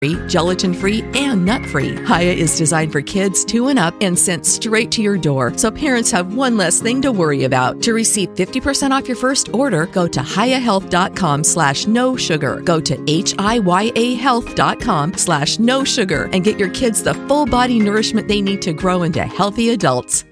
gelatin-free, and nut-free. Hiya is designed for kids 2 and up and sent straight to your door, so parents have one less thing to worry about. To receive 50% off your first order, go to hiyahealth.com/no sugar. Go to HIYAhealth.com/no sugar and get your kids the full body nourishment they need to grow into healthy adults.